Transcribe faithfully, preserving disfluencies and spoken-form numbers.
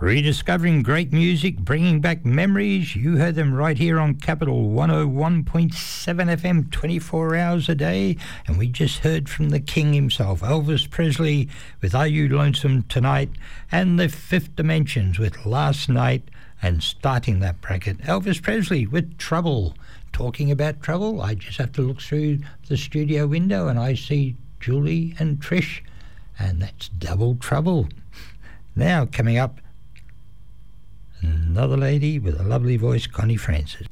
Rediscovering great music, bringing back memories. You heard them right here on Capital one oh one point seven F M, twenty-four hours a day. And we just heard from the king himself, Elvis Presley, with Are You Lonesome Tonight? And the Fifth Dimensions with Last Night. And starting that bracket, Elvis Presley with Trouble. Talking about trouble, I just have to look through the studio window and I see Julie and Trish. And that's double trouble. Now, coming up, another lady with a lovely voice, Connie Francis.